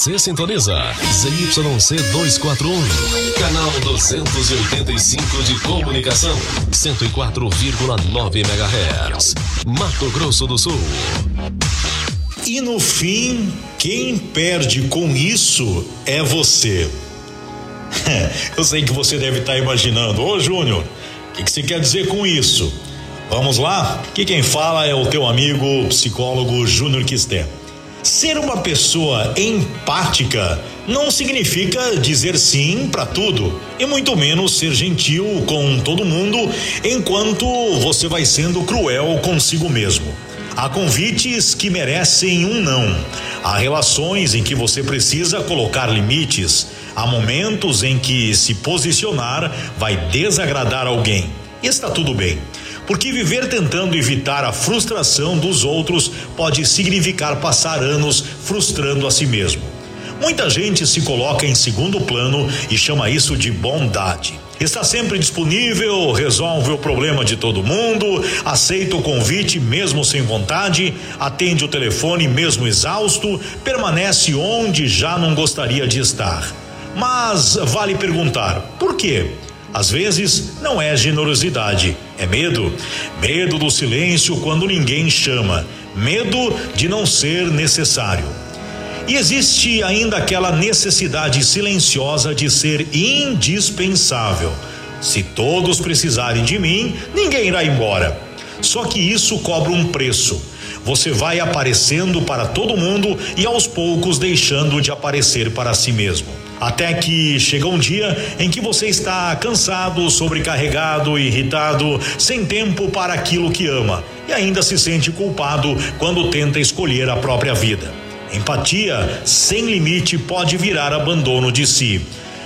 Você sintoniza ZYC 241, canal 285 de comunicação, 104,9 MHz, Mato Grosso do Sul. E no fim, quem perde com isso é você. Eu sei que você deve estar imaginando, ô Júnior, o que você quer dizer com isso? Vamos lá? Que quem fala é o teu amigo psicólogo Júnior Quisté. Ser uma pessoa empática não significa dizer sim para tudo, e muito menos ser gentil com todo mundo enquanto você vai sendo cruel consigo mesmo. Há convites que merecem um não. Há relações em que você precisa colocar limites. Há momentos em que se posicionar vai desagradar alguém. E está tudo bem. Porque viver tentando evitar a frustração dos outros pode significar passar anos frustrando a si mesmo. Muita gente se coloca em segundo plano e chama isso de bondade. Está sempre disponível, resolve o problema de todo mundo, aceita o convite mesmo sem vontade, atende o telefone mesmo exausto, permanece onde já não gostaria de estar. Mas vale perguntar, por quê? Às vezes não é generosidade, é medo. Medo do silêncio quando ninguém chama. Medo de não ser necessário. E existe ainda aquela necessidade silenciosa de ser indispensável. Se todos precisarem de mim, ninguém irá embora. Só que isso cobra um preço. Você vai aparecendo para todo mundo e aos poucos deixando de aparecer para si mesmo. Até que chega um dia em que você está cansado, sobrecarregado, irritado, sem tempo para aquilo que ama e ainda se sente culpado quando tenta escolher a própria vida. Empatia sem limite pode virar abandono de si.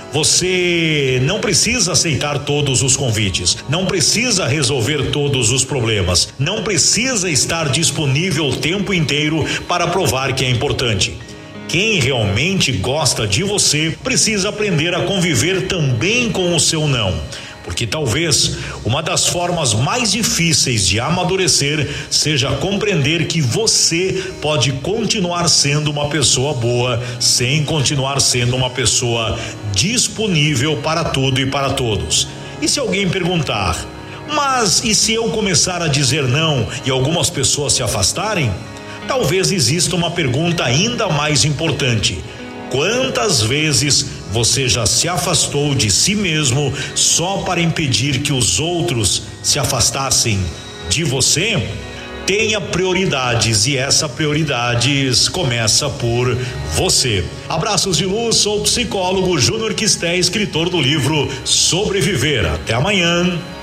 Você não precisa aceitar todos os convites, não precisa resolver todos os problemas, não precisa estar disponível o tempo inteiro para provar que é importante. Quem realmente gosta de você precisa aprender a conviver também com o seu não. Porque talvez uma das formas mais difíceis de amadurecer seja compreender que você pode continuar sendo uma pessoa boa sem continuar sendo uma pessoa disponível para tudo e para todos. E se alguém perguntar, mas e se eu começar a dizer não e algumas pessoas se afastarem? Talvez exista uma pergunta ainda mais importante. Quantas vezes você já se afastou de si mesmo só para impedir que os outros se afastassem de você? Tenha prioridades e essa prioridades começa por você. Abraços de luz, sou o psicólogo Júnior Quisté, escritor do livro Sobreviver. Até amanhã.